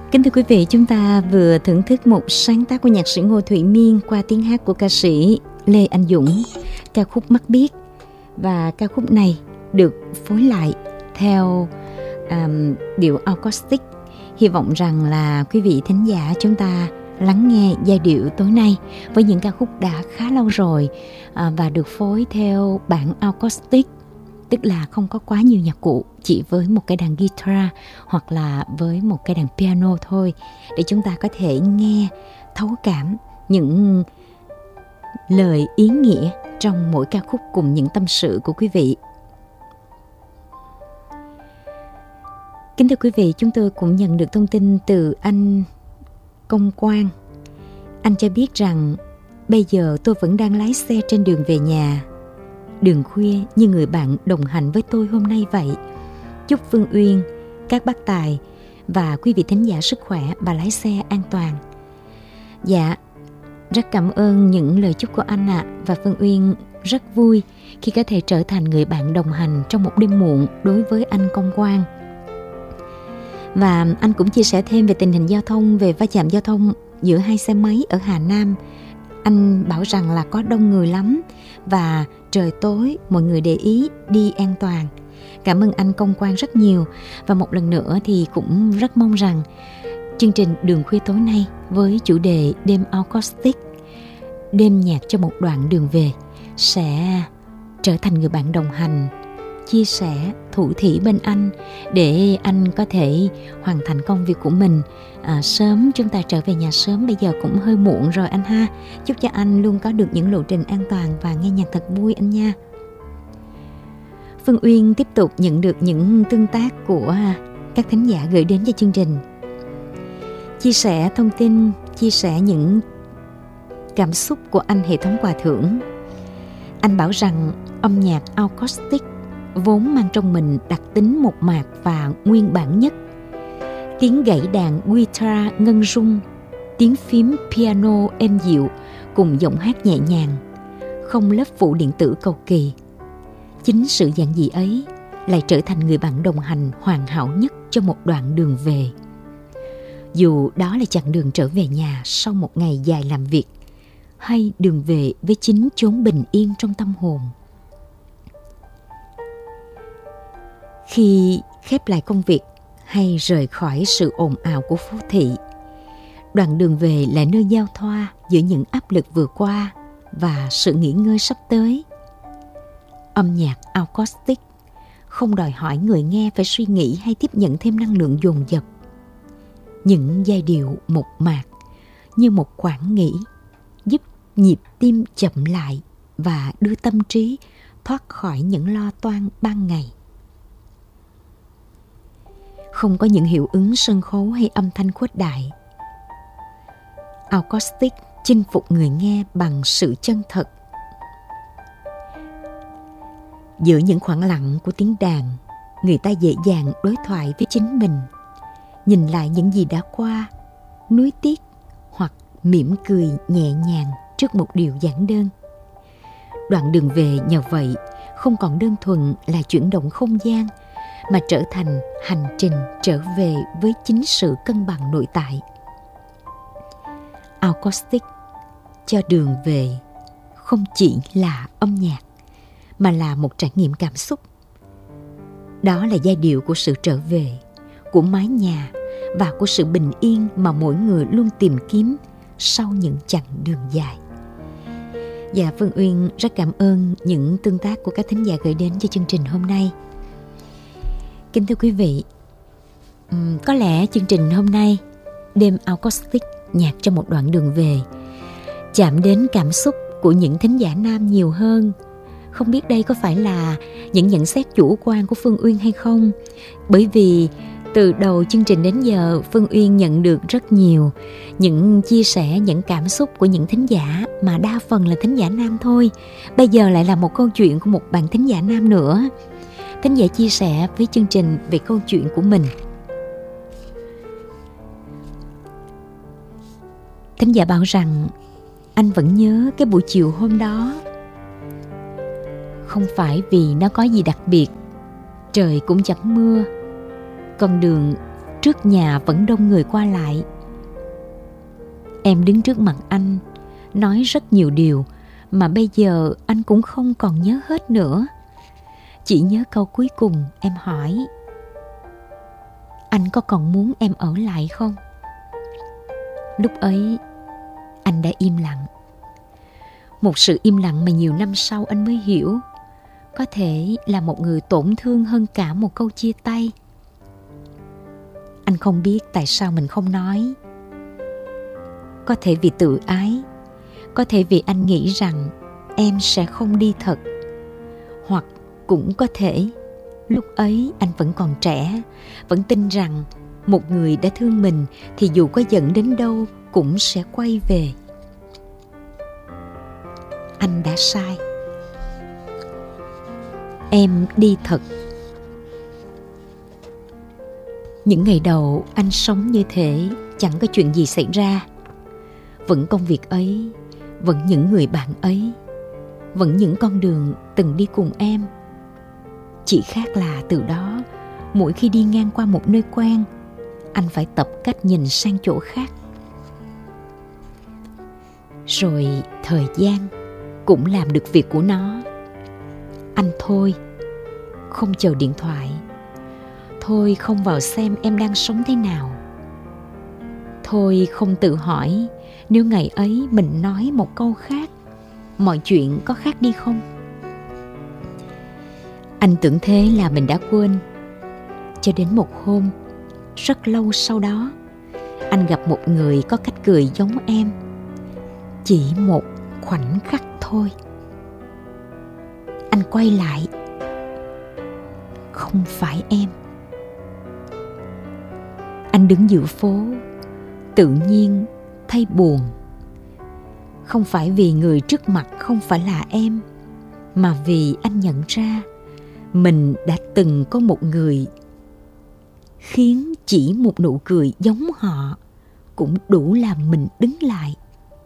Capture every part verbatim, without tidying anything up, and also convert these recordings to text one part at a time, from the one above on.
Kính thưa quý vị, chúng ta vừa thưởng thức một sáng tác của nhạc sĩ Ngô Thụy Miên qua tiếng hát của ca sĩ Lê Anh Dũng, ca khúc Mắt Biếc. Và ca khúc này được phối lại theo um, điệu acoustic. Hy vọng rằng là quý vị thính giả chúng ta lắng nghe giai điệu tối nay với những ca khúc đã khá lâu rồi à, và được phối theo bản acoustic, tức là không có quá nhiều nhạc cụ, chỉ với một cái đàn guitar hoặc là với một cái đàn piano thôi, để chúng ta có thể nghe thấu cảm những lời ý nghĩa trong mỗi ca khúc cùng những tâm sự của quý vị. Kính thưa quý vị, chúng tôi cũng nhận được thông tin từ anh Công Quang. Anh cho biết rằng bây giờ tôi vẫn đang lái xe trên đường về nhà. Đường khuya như người bạn đồng hành với tôi hôm nay vậy. Chúc Phương Uyên, các bác tài và quý vị thính giả sức khỏe và lái xe an toàn. Dạ, rất cảm ơn những lời chúc của anh ạ. À. Và Phương Uyên rất vui khi có thể trở thành người bạn đồng hành trong một đêm muộn đối với anh Công Quang. Và anh cũng chia sẻ thêm về tình hình giao thông, về va chạm giao thông giữa hai xe máy ở Hà Nam. Anh bảo rằng là có đông người lắm và trời tối, mọi người để ý đi an toàn. Cảm ơn anh Công Quang rất nhiều. Và một lần nữa thì cũng rất mong rằng chương trình Đường Khuya tối nay với chủ đề đêm acoustic, đêm nhạc cho một đoạn đường về, sẽ trở thành người bạn đồng hành, chia sẻ, thủ thỉ bên anh để anh có thể hoàn thành công việc của mình. À, sớm chúng ta trở về nhà sớm, bây giờ cũng hơi muộn rồi anh ha. Chúc cho anh luôn có được những lộ trình an toàn và nghe nhạc thật vui anh nha. Phương Uyên tiếp tục nhận được những tương tác của các thính giả gửi đến cho chương trình. Chia sẻ thông tin, chia sẻ những cảm xúc của anh hệ thống quà thưởng. Anh bảo rằng âm nhạc acoustic vốn mang trong mình đặc tính mộc mạc và nguyên bản nhất. Tiếng gãy đàn guitar ngân rung, tiếng phím piano êm dịu cùng giọng hát nhẹ nhàng, không lớp phủ điện tử cầu kỳ. Chính sự giản dị ấy lại trở thành người bạn đồng hành hoàn hảo nhất cho một đoạn đường về. Dù đó là chặng đường trở về nhà sau một ngày dài làm việc, hay đường về với chính chốn bình yên trong tâm hồn. Khi khép lại công việc hay rời khỏi sự ồn ào của phố thị, đoạn đường về là nơi giao thoa giữa những áp lực vừa qua và sự nghỉ ngơi sắp tới. Âm nhạc acoustic không đòi hỏi người nghe phải suy nghĩ hay tiếp nhận thêm năng lượng dồn dập. Những giai điệu mộc mạc như một quãng nghỉ, giúp nhịp tim chậm lại và đưa tâm trí thoát khỏi những lo toan ban ngày. Không có những hiệu ứng sân khấu hay âm thanh khuếch đại. Acoustic chinh phục người nghe bằng sự chân thật. Giữa những khoảng lặng của tiếng đàn, người ta dễ dàng đối thoại với chính mình, nhìn lại những gì đã qua, nuối tiếc hoặc mỉm cười nhẹ nhàng trước một điều giản đơn. Đoạn đường về nhờ vậy không còn đơn thuần là chuyển động không gian, mà trở thành hành trình trở về với chính sự cân bằng nội tại. Acoustic cho đường về không chỉ là âm nhạc, mà là một trải nghiệm cảm xúc. Đó là giai điệu của sự trở về, của mái nhà và của sự bình yên mà mỗi người luôn tìm kiếm sau những chặng đường dài. Dạ, Phương Uyên rất cảm ơn những tương tác của các thính giả gửi đến cho chương trình hôm nay. Kính thưa quý vị, um, có lẽ chương trình hôm nay, đêm acoustic nhạc cho một đoạn đường về, chạm đến cảm xúc của những thính giả nam nhiều hơn. Không biết đây có phải là những nhận xét chủ quan của Phương Uyên hay không? Bởi vì từ đầu chương trình đến giờ, Phương Uyên nhận được rất nhiều những chia sẻ, những cảm xúc của những thính giả mà đa phần là thính giả nam thôi. Bây giờ lại là một câu chuyện của một bạn thính giả nam nữa. Thính giả chia sẻ với chương trình về câu chuyện của mình. Thính giả bảo rằng anh vẫn nhớ cái buổi chiều hôm đó. Không phải vì nó có gì đặc biệt, trời cũng chẳng mưa, con đường trước nhà vẫn đông người qua lại. Em đứng trước mặt anh, nói rất nhiều điều mà bây giờ anh cũng không còn nhớ hết nữa. Chỉ nhớ câu cuối cùng em hỏi: anh có còn muốn em ở lại không? Lúc ấy anh đã im lặng. Một sự im lặng mà nhiều năm sau anh mới hiểu, có thể là một người tổn thương hơn cả một câu chia tay. Anh không biết tại sao mình không nói. Có thể vì tự ái, có thể vì anh nghĩ rằng em sẽ không đi thật, hoặc cũng có thể lúc ấy anh vẫn còn trẻ, vẫn tin rằng một người đã thương mình thì dù có giận đến đâu cũng sẽ quay về. Anh đã sai. Em đi thật. Những ngày đầu anh sống như thể chẳng có chuyện gì xảy ra. Vẫn công việc ấy, vẫn những người bạn ấy, vẫn những con đường từng đi cùng em. Chỉ khác là từ đó, mỗi khi đi ngang qua một nơi quen, anh phải tập cách nhìn sang chỗ khác. Rồi thời gian cũng làm được việc của nó. Anh thôi không chờ điện thoại, thôi không vào xem em đang sống thế nào, thôi không tự hỏi nếu ngày ấy mình nói một câu khác, mọi chuyện có khác đi không. Anh tưởng thế là mình đã quên. Cho đến một hôm, rất lâu sau đó, anh gặp một người có cách cười giống em. Chỉ một khoảnh khắc thôi. Anh quay lại. Không phải em. Anh đứng giữa phố, tự nhiên thấy buồn. Không phải vì người trước mặt không phải là em, mà vì anh nhận ra mình đã từng có một người khiến chỉ một nụ cười giống họ cũng đủ làm mình đứng lại.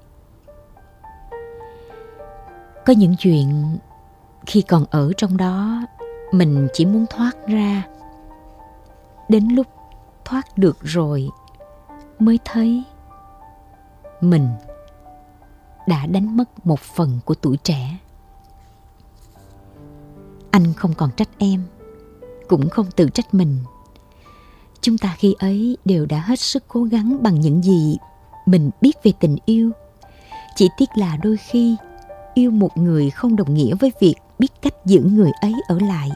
Có những chuyện khi còn ở trong đó mình chỉ muốn thoát ra. Đến lúc thoát được rồi mới thấy mình đã đánh mất một phần của tuổi trẻ. Anh không còn trách em, cũng không tự trách mình. Chúng ta khi ấy đều đã hết sức cố gắng bằng những gì mình biết về tình yêu. Chỉ tiếc là đôi khi yêu một người không đồng nghĩa với việc biết cách giữ người ấy ở lại.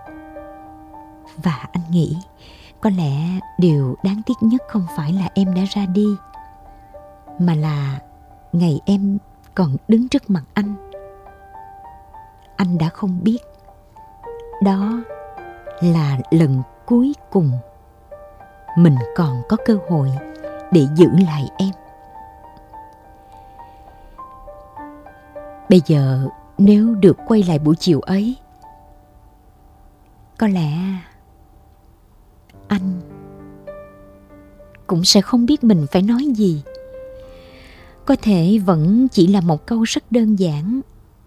Và anh nghĩ có lẽ điều đáng tiếc nhất không phải là em đã ra đi, mà là ngày em còn đứng trước mặt anh, anh đã không biết đó là lần cuối cùng mình còn có cơ hội để giữ lại em. Bây giờ nếu được quay lại buổi chiều ấy, có lẽ anh cũng sẽ không biết mình phải nói gì. Có thể vẫn chỉ là một câu rất đơn giản: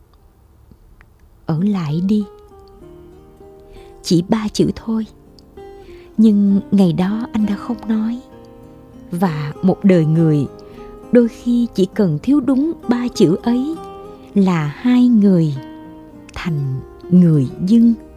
ở lại đi. Chỉ ba chữ thôi. Nhưng ngày đó anh đã không nói. Và một đời người đôi khi chỉ cần thiếu đúng ba chữ ấy là hai người thành người dưng.